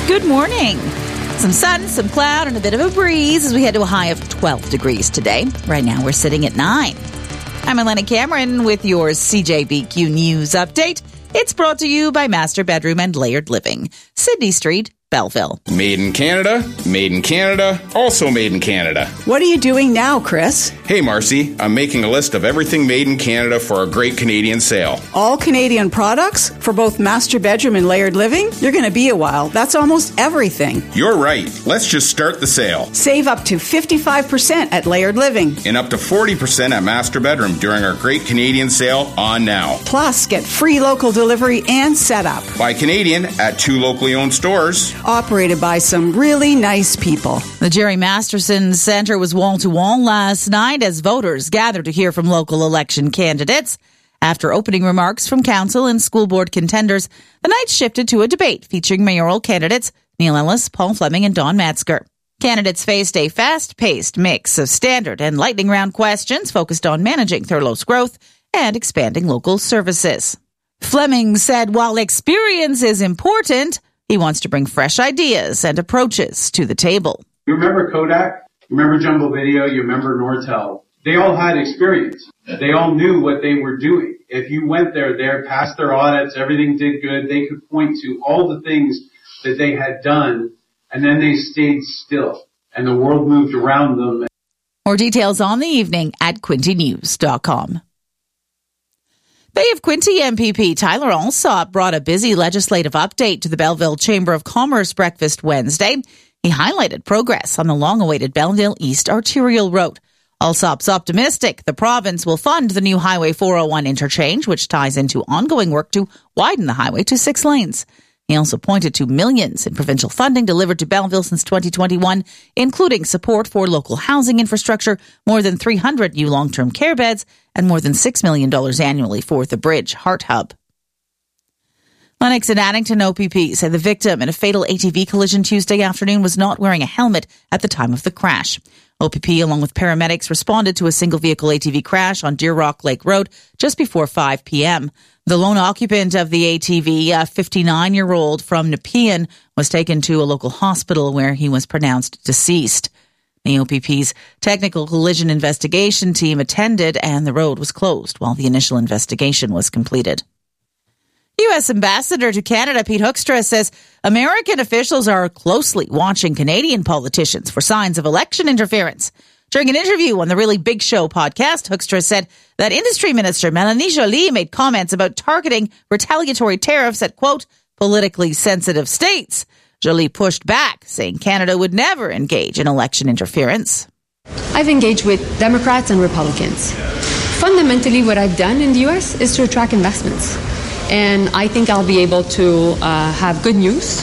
Good morning. Some sun, some cloud, and a bit of a breeze as we head to a high of 12 degrees today. Right now, we're sitting at 9. I'm Elena Cameron with your CJBQ News Update. It's brought to you by Master Bedroom and Layered Living, Sydney Street, Belleville. Made in Canada, also made in Canada. What are you doing now, Chris? Hey, Marcy, I'm making a list of everything made in Canada for our great Canadian sale. All Canadian products for both Master Bedroom and Layered Living? You're going to be a while. That's almost everything. You're right. Let's just start the sale. Save up to 55% at Layered Living. And up to 40% at Master Bedroom during our great Canadian sale on now. Plus, get free local delivery and setup. Buy Canadian at 2 locally owned stores. Operated by some really nice people. The Jerry Masterson Centre was wall-to-wall last night as voters gathered to hear from local election candidates. After opening remarks from council and school board contenders, the night shifted to a debate featuring mayoral candidates Neil Ellis, Paul Fleming, and Don Metzger. Candidates faced a fast-paced mix of standard and lightning round questions focused on managing Thurlow's growth and expanding local services. Fleming said while experience is important, he wants to bring fresh ideas and approaches to the table. You remember Kodak? You remember Jumbo Video? You remember Nortel? They all had experience. They all knew what they were doing. If you went there, passed their audits, everything did good, they could point to all the things that they had done, and then they stayed still, and the world moved around them. More details on the evening at quintynews.com. Bay of Quinte MPP Tyler Alsop brought a busy legislative update to the Belleville Chamber of Commerce breakfast Wednesday. He highlighted progress on the long-awaited Belleville East Arterial Road. Alsop's optimistic the province will fund the new Highway 401 interchange, which ties into ongoing work to widen the highway to 6 lanes. He also pointed to millions in provincial funding delivered to Belleville since 2021, including support for local housing infrastructure, more than 300 new long-term care beds, and more than $6 million annually for the Bridge Heart Hub. Lennox and Addington OPP say the victim in a fatal ATV collision Tuesday afternoon was not wearing a helmet at the time of the crash. OPP, along with paramedics, responded to a single-vehicle ATV crash on Deer Rock Lake Road just before 5 p.m. The lone occupant of the ATV, a 59-year-old from Nepean, was taken to a local hospital where he was pronounced deceased. The OPP's technical collision investigation team attended and the road was closed while the initial investigation was completed. U.S. Ambassador to Canada Pete Hoekstra says American officials are closely watching Canadian politicians for signs of election interference. During an interview on the Really Big Show podcast, Hoekstra said that Industry Minister Melanie Joly made comments about targeting retaliatory tariffs at, quote, politically sensitive states. Joly pushed back, saying Canada would never engage in election interference. I've engaged with Democrats and Republicans. Fundamentally, what I've done in the U.S. is to attract investments. And I think I'll be able to have good news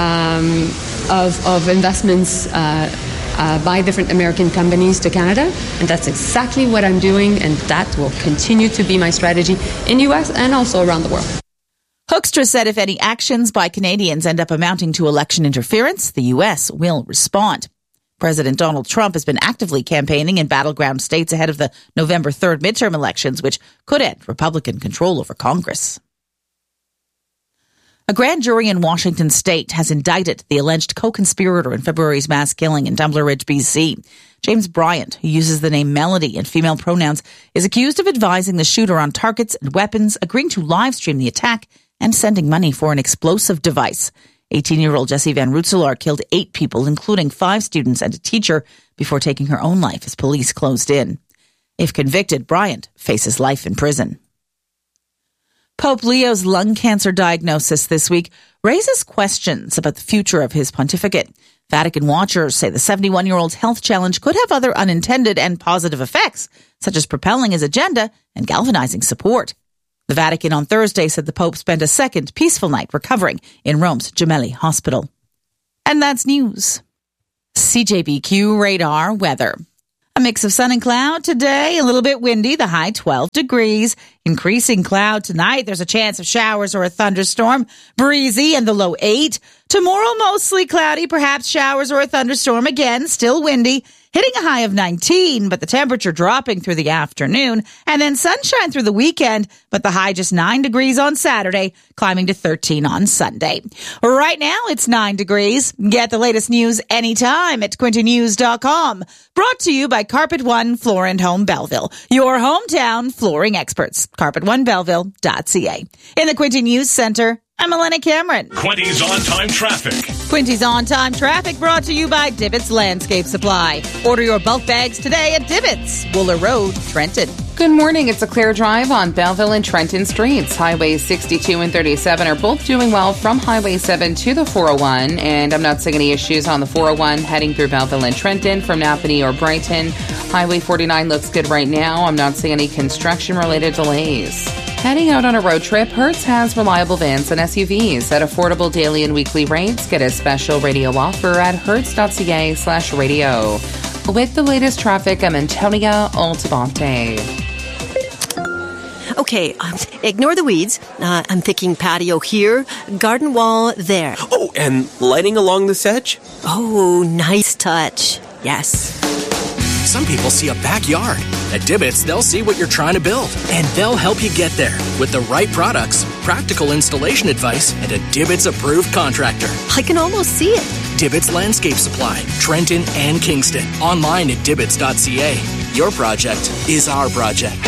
of investments by different American companies to Canada. And that's exactly what I'm doing, and that will continue to be my strategy in the U.S. and also around the world. Hoekstra said if any actions by Canadians end up amounting to election interference, the U.S. will respond. President Donald Trump has been actively campaigning in battleground states ahead of the November 3rd midterm elections, which could end Republican control over Congress. A grand jury in Washington state has indicted the alleged co-conspirator in February's mass killing in Tumbler Ridge, BC. James Bryant, who uses the name Melody and female pronouns, is accused of advising the shooter on targets and weapons, agreeing to live stream the attack, and sending money for an explosive device. 18-year-old Jessie Van Rootselaar killed 8 people, including 5 students and a teacher, before taking her own life as police closed in. If convicted, Bryant faces life in prison. Pope Leo's lung cancer diagnosis this week raises questions about the future of his pontificate. Vatican watchers say the 71-year-old's health challenge could have other unintended and positive effects, such as propelling his agenda and galvanizing support. The Vatican on Thursday said the Pope spent a second peaceful night recovering in Rome's Gemelli Hospital. And that's news. CJBQ radar weather. A mix of sun and cloud today, a little bit windy, the high 12 degrees. Increasing cloud tonight, there's a chance of showers or a thunderstorm. Breezy and the low 8. Tomorrow, mostly cloudy, perhaps showers or a thunderstorm again, still windy. hitting a high of 19, but the temperature dropping through the afternoon, and then sunshine through the weekend, but the high just 9 degrees on Saturday, climbing to 13 on Sunday. Right now, it's 9 degrees. Get the latest news anytime at QuintyNews.com. Brought to you by Carpet One Floor and Home Belleville, your hometown flooring experts. CarpetOneBelleville.ca. In the Quinty News Center, I'm Elena Cameron. Quinty's on-time traffic. Quinty's on-time traffic brought to you by Divots Landscape Supply. Order your bulk bags today at Divots, Wooler Road, Trenton. Good morning. It's a clear drive on Belleville and Trenton streets. Highways 62 and 37 are both doing well from Highway 7 to the 401, and I'm not seeing any issues on the 401 heading through Belleville and Trenton from Napanee or Brighton. Highway 49 looks good right now. I'm not seeing any construction-related delays. Heading out on a road trip, Hertz has reliable vans and SUVs at affordable daily and weekly rates. Get a special radio offer at hertz.ca/radio. With the latest traffic, I'm Antonia Altabante. Okay, ignore the weeds. I'm thinking patio here, garden wall there. Oh, and lighting along this edge? Oh, nice touch. Yes. Some people see a backyard. At Divots, they'll see what you're trying to build, and they'll help you get there with the right products, practical installation advice, and a Divots-approved contractor. I can almost see it. Divots Landscape Supply, Trenton and Kingston. Online at Divots.ca. Your project is our project.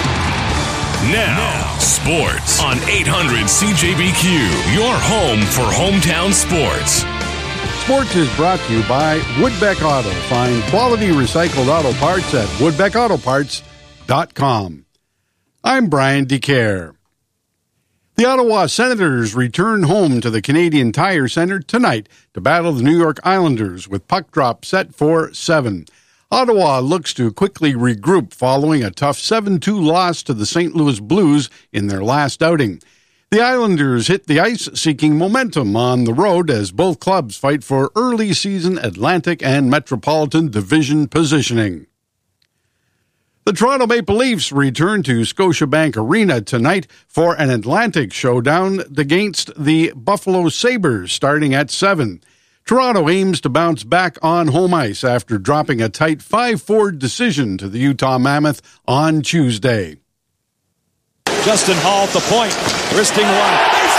Now, sports on 800 CJBQ, your home for hometown sports. Sports is brought to you by Woodbeck Auto. Find quality recycled auto parts at woodbeckautoparts.com. I'm Brian DeCare. The Ottawa Senators return home to the Canadian Tire Centre tonight to battle the New York Islanders with puck drop set for 7. Ottawa looks to quickly regroup following a tough 7-2 loss to the St. Louis Blues in their last outing. The Islanders hit the ice seeking momentum on the road as both clubs fight for early season Atlantic and Metropolitan Division positioning. The Toronto Maple Leafs return to Scotiabank Arena tonight for an Atlantic showdown against the Buffalo Sabres starting at 7. Toronto aims to bounce back on home ice after dropping a tight 5-4 decision to the Utah Mammoth on Tuesday. Justin Hall at the point, wristing one.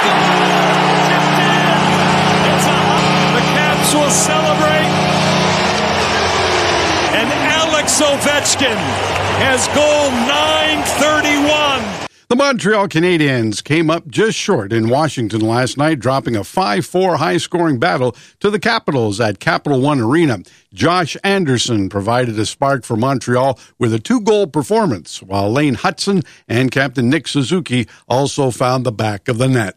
It's up. The Caps will celebrate. And Alex Ovechkin has goal 931. The Montreal Canadiens came up just short in Washington last night, dropping a 5-4 high-scoring battle to the Capitals at Capital One Arena. Josh Anderson provided a spark for Montreal with a 2-goal performance, while Lane Hudson and Captain Nick Suzuki also found the back of the net.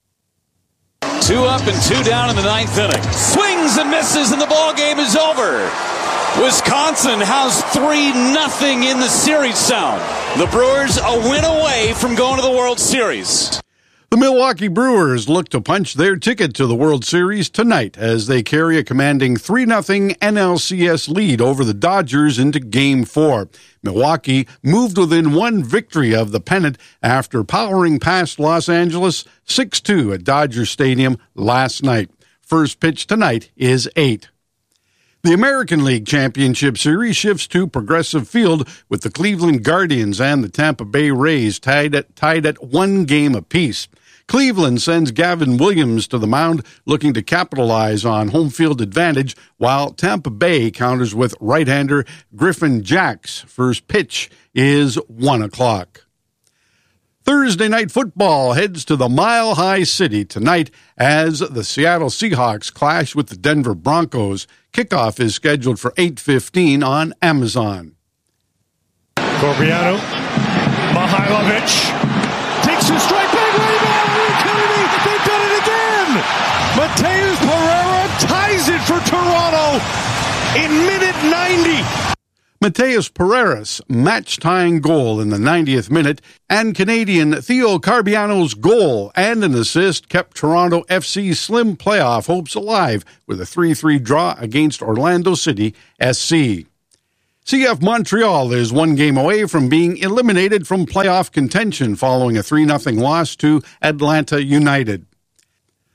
2 up and 2 down in the 9th inning. Swings and misses, and the ball game is over. Wisconsin has 3-0 in the series sound. The Brewers a win away from going to the World Series. The Milwaukee Brewers look to punch their ticket to the World Series tonight as they carry a commanding 3-0 NLCS lead over the Dodgers into Game 4. Milwaukee moved within one victory of the pennant after powering past Los Angeles 6-2 at Dodger Stadium last night. First pitch tonight is 8. The American League Championship Series shifts to Progressive Field with the Cleveland Guardians and the Tampa Bay Rays tied at 1 game apiece. Cleveland sends Gavin Williams to the mound, looking to capitalize on home field advantage, while Tampa Bay counters with right-hander Griffin Jax. First pitch is 1 o'clock. Thursday Night Football heads to the Mile High City tonight as the Seattle Seahawks clash with the Denver Broncos. Kickoff is scheduled for 8:15 on Amazon. Corbiano, Mihailovic, takes a strike, big rebound, Kennedy, they've done it again! Mateus Pereira ties it for Toronto in minute 90. Mateus Pereira's match-tying goal in the 90th minute and Canadian Theo Corbiano's goal and an assist kept Toronto FC's slim playoff hopes alive with a 3-3 draw against Orlando City SC. CF Montreal is 1 game away from being eliminated from playoff contention following a 3-0 loss to Atlanta United.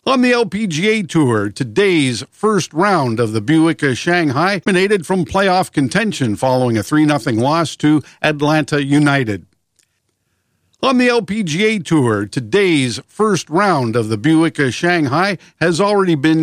On the LPGA Tour, today's first round of the Buick Shanghai eliminated from playoff contention following a 3-0 loss to Atlanta United. On the LPGA Tour, today's first round of the Buick Shanghai has already been